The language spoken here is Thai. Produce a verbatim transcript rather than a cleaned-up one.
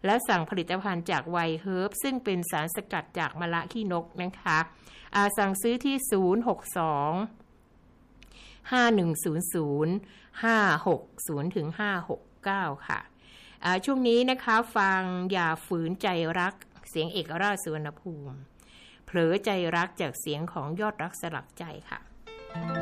และสั่งผลิตภัณฑ์จากไวเฮิร์บซึ่งเป็นสารสกัดจากมะละขี้นกนะคะสั่งซื้อที่ศูนย์ หก สอง ห้า หนึ่ง ศูนย์ ศูนย์ ห้า หก ศูนย์ ถึง ห้า หก เก้าค่ะช่วงนี้นะคะฟังอย่าฝืนใจรักเสียงเอกราชสุวรรณภูมิเผลอใจรักจากเสียงของยอดรักสลักใจค่ะ